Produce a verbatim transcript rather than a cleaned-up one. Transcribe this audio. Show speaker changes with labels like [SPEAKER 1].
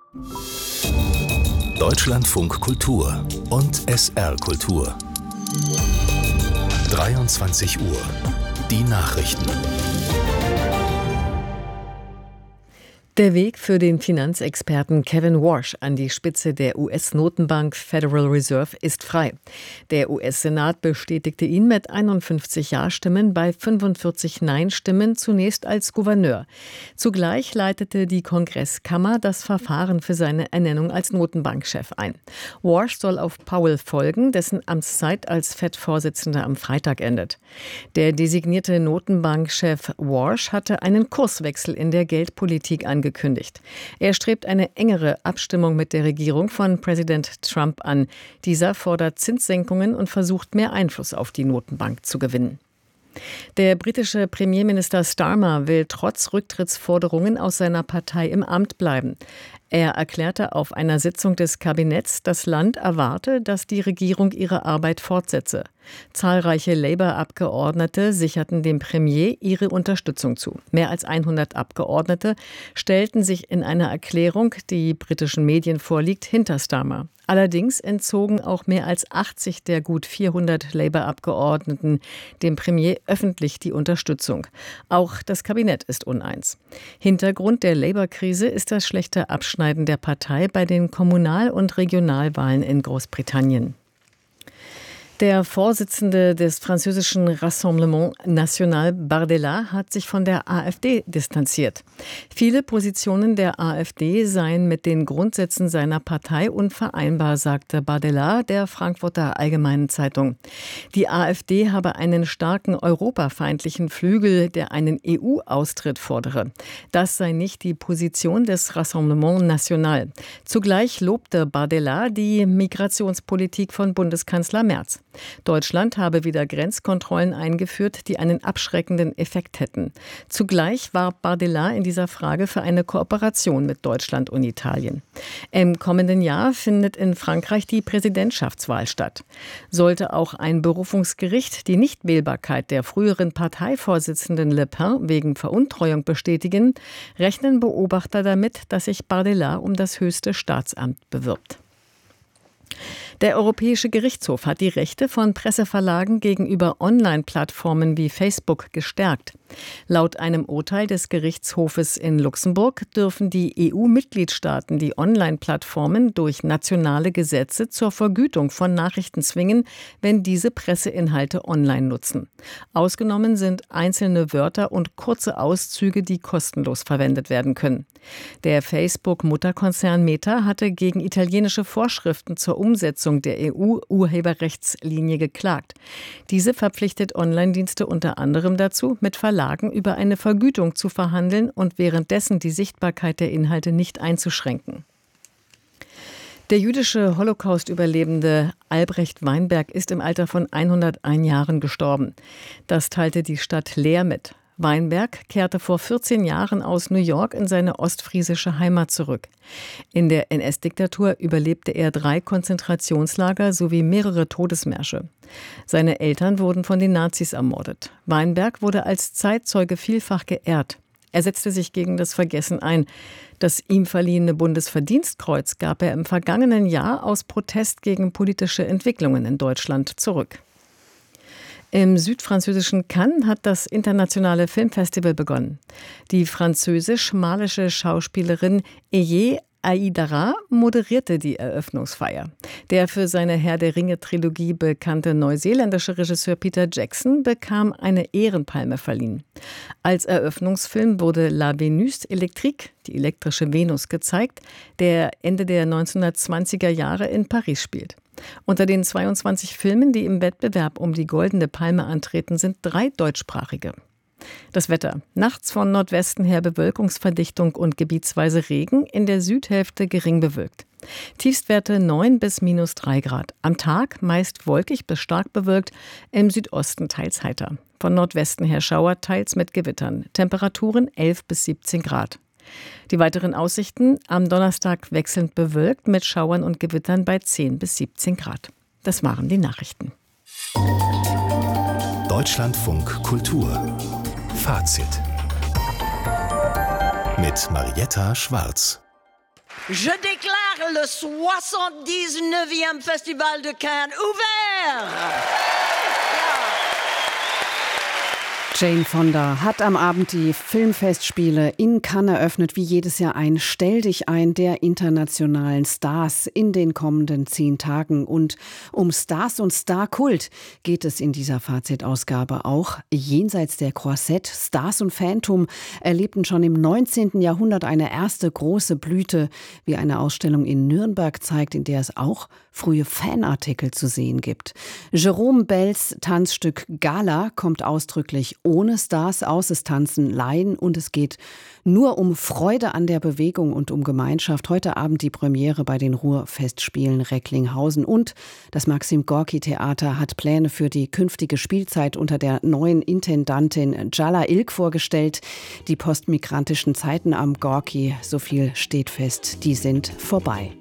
[SPEAKER 1] Deutschlandfunk Kultur und S R Kultur. dreiundzwanzig Uhr. Die Nachrichten.
[SPEAKER 2] Der Weg für den Finanzexperten Kevin Warsh an die Spitze der U S-Notenbank Federal Reserve ist frei. Der U S-Senat bestätigte ihn mit einundfünfzig Ja-Stimmen bei fünfundvierzig Nein-Stimmen zunächst als Gouverneur. Zugleich leitete die Kongresskammer das Verfahren für seine Ernennung als Notenbankchef ein. Warsh soll auf Powell folgen, dessen Amtszeit als Fed-Vorsitzender am Freitag endet. Der designierte Notenbankchef Warsh hatte einen Kurswechsel in der Geldpolitik angekündigt. Angekündigt. Er strebt eine engere Abstimmung mit der Regierung von Präsident Trump an. Dieser fordert Zinssenkungen und versucht, mehr Einfluss auf die Notenbank zu gewinnen. Der britische Premierminister Starmer will trotz Rücktrittsforderungen aus seiner Partei im Amt bleiben. Er erklärte auf einer Sitzung des Kabinetts, das Land erwarte, dass die Regierung ihre Arbeit fortsetze. Zahlreiche Labour-Abgeordnete sicherten dem Premier ihre Unterstützung zu. Mehr als hundert Abgeordnete stellten sich in einer Erklärung, die britischen Medien vorliegt, hinter Starmer. Allerdings entzogen auch mehr als achtzig der gut vierhundert Labour-Abgeordneten dem Premier öffentlich die Unterstützung. Auch das Kabinett ist uneins. Hintergrund der Labour-Krise ist das schlechte Abschneiden der Partei bei den Kommunal- und Regionalwahlen in Großbritannien. Der Vorsitzende des französischen Rassemblement National, Bardella, hat sich von der AfD distanziert. Viele Positionen der AfD seien mit den Grundsätzen seiner Partei unvereinbar, sagte Bardella der Frankfurter Allgemeinen Zeitung. Die AfD habe einen starken europafeindlichen Flügel, der einen E U-Austritt fordere. Das sei nicht die Position des Rassemblement National. Zugleich lobte Bardella die Migrationspolitik von Bundeskanzler Merz. Deutschland habe wieder Grenzkontrollen eingeführt, die einen abschreckenden Effekt hätten. Zugleich warb Bardella in dieser Frage für eine Kooperation mit Deutschland und Italien. Im kommenden Jahr findet in Frankreich die Präsidentschaftswahl statt. Sollte auch ein Berufungsgericht die Nichtwählbarkeit der früheren Parteivorsitzenden Le Pen wegen Veruntreuung bestätigen, rechnen Beobachter damit, dass sich Bardella um das höchste Staatsamt bewirbt. Der Europäische Gerichtshof hat die Rechte von Presseverlagen gegenüber Online-Plattformen wie Facebook gestärkt. Laut einem Urteil des Gerichtshofes in Luxemburg dürfen die E U-Mitgliedstaaten die Online-Plattformen durch nationale Gesetze zur Vergütung von Nachrichten zwingen, wenn diese Presseinhalte online nutzen. Ausgenommen sind einzelne Wörter und kurze Auszüge, die kostenlos verwendet werden können. Der Facebook-Mutterkonzern Meta hatte gegen italienische Vorschriften zur Umsetzung der E U-Urheberrechtslinie geklagt. Diese verpflichtet Online-Dienste unter anderem dazu, mit Verlagen über eine Vergütung zu verhandeln und währenddessen die Sichtbarkeit der Inhalte nicht einzuschränken. Der jüdische Holocaust-Überlebende Albrecht Weinberg ist im Alter von hunderteins Jahren gestorben. Das teilte die Stadt Leer mit. Weinberg kehrte vor vierzehn Jahren aus New York in seine ostfriesische Heimat zurück. In der N S-Diktatur überlebte er drei Konzentrationslager sowie mehrere Todesmärsche. Seine Eltern wurden von den Nazis ermordet. Weinberg wurde als Zeitzeuge vielfach geehrt. Er setzte sich gegen das Vergessen ein. Das ihm verliehene Bundesverdienstkreuz gab er im vergangenen Jahr aus Protest gegen politische Entwicklungen in Deutschland zurück. Im südfranzösischen Cannes hat das internationale Filmfestival begonnen. Die französisch-malische Schauspielerin Elie Aïdara moderierte die Eröffnungsfeier. Der für seine Herr-der-Ringe-Trilogie bekannte neuseeländische Regisseur Peter Jackson bekam eine Ehrenpalme verliehen. Als Eröffnungsfilm wurde La Vénus électrique, die elektrische Venus, gezeigt, der Ende der neunzehnhundertzwanziger Jahre in Paris spielt. Unter den zweiundzwanzig Filmen, die im Wettbewerb um die Goldene Palme antreten, sind drei deutschsprachige. Das Wetter. Nachts von Nordwesten her Bewölkungsverdichtung und gebietsweise Regen, in der Südhälfte gering bewölkt. Tiefstwerte neun bis minus drei Grad. Am Tag meist wolkig bis stark bewölkt, im Südosten teils heiter. Von Nordwesten her Schauer, teils mit Gewittern. Temperaturen elf bis siebzehn Grad. Die weiteren Aussichten: am Donnerstag wechselnd bewölkt mit Schauern und Gewittern bei zehn bis siebzehn Grad. Das waren die Nachrichten.
[SPEAKER 1] Deutschlandfunk Kultur. Fazit mit Marietta Schwarz.
[SPEAKER 3] Je déclare le soixante-dix-neuvième Festival de Cannes ouvert.
[SPEAKER 4] Jane Fonda hat am Abend die Filmfestspiele in Cannes eröffnet, wie jedes Jahr ein Stell dich ein der internationalen Stars in den kommenden zehn Tagen. Und um Stars und Starkult geht es in dieser Fazitausgabe auch jenseits der Croisette. Stars und Phantom erlebten schon im neunzehnten Jahrhundert eine erste große Blüte, wie eine Ausstellung in Nürnberg zeigt, in der es auch frühe Fanartikel zu sehen gibt. Jerome Bells Tanzstück Gala kommt ausdrücklich ohne Stars aus. Es tanzen Laien und es geht nur um Freude an der Bewegung und um Gemeinschaft. Heute Abend die Premiere bei den Ruhrfestspielen Recklinghausen. Und das Maxim-Gorki-Theater hat Pläne für die künftige Spielzeit unter der neuen Intendantin Jalla Ilk vorgestellt. Die postmigrantischen Zeiten am Gorki, so viel steht fest, die sind vorbei.